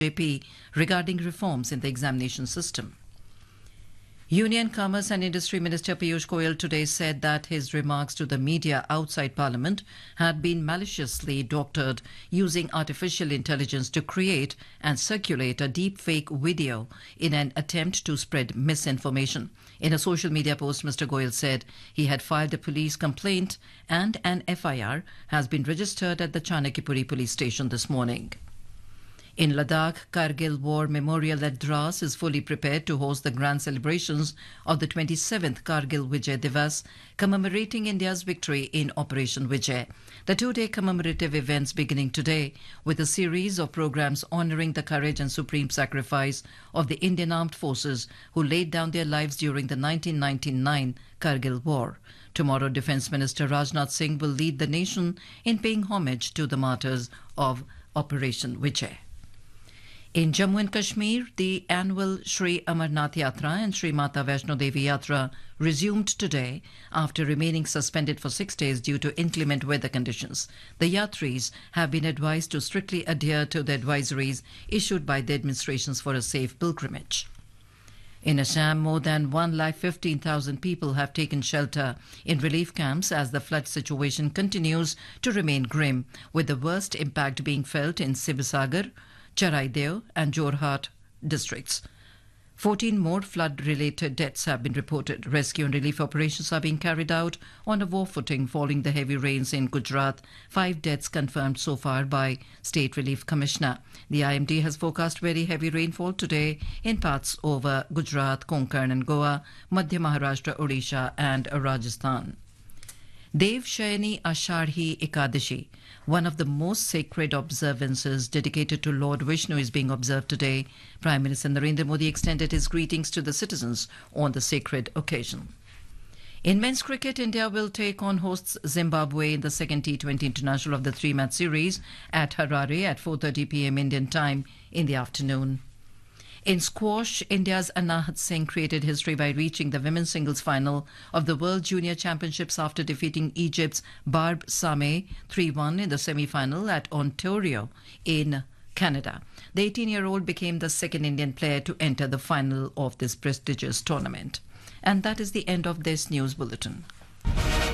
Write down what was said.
JP regarding reforms in the examination system. Union Commerce and Industry Minister Piyush Goyal today said that his remarks to the media outside Parliament had been maliciously doctored using artificial intelligence to create and circulate a deep-fake video in an attempt to spread misinformation. In a social media post, Mr. Goyal said he had filed a police complaint and an FIR has been registered at the Chanakipuri police station this morning. In Ladakh, Kargil War Memorial at Dras is fully prepared to host the grand celebrations of the 27th Kargil Vijay Divas, commemorating India's victory in Operation Vijay. The two-day commemorative events beginning today with a series of programs honouring the courage and supreme sacrifice of the Indian Armed Forces who laid down their lives during the 1999 Kargil War. Tomorrow, Defence Minister Rajnath Singh will lead the nation in paying homage to the martyrs of Operation Vijay. In Jammu and Kashmir, the annual Sri Amarnath Yatra and Sri Mata Vaishno Devi Yatra resumed today after remaining suspended for 6 days due to inclement weather conditions. The Yatris have been advised to strictly adhere to the advisories issued by the administrations for a safe pilgrimage. In Assam, more than 1,15,000 people have taken shelter in relief camps as the flood situation continues to remain grim, with the worst impact being felt in Sibasagar, Charaideo and Jorhat districts. 14 more flood-related deaths have been reported. Rescue and relief operations are being carried out on a war footing following the heavy rains in Gujarat. 5 deaths confirmed so far by State Relief Commissioner. The IMD has forecast very heavy rainfall today in parts over Gujarat, Konkan and Goa, Madhya Maharashtra, Odisha and Rajasthan. Dev Shayani Ashadhi Ekadashi, one of the most sacred observances dedicated to Lord Vishnu, is being observed today. Prime Minister Narendra Modi extended his greetings to the citizens on the sacred occasion. In men's cricket, India will take on hosts Zimbabwe in the second T20 International of the 3-match series at Harare at 4:30 p.m. Indian time in the afternoon. In squash, India's Anahat Singh created history by reaching the women's singles final of the World Junior Championships after defeating Egypt's Barb Sameh 3-1 in the semi-final at Ontario in Canada. The 18-year-old became the second Indian player to enter the final of this prestigious tournament. And that is the end of this news bulletin.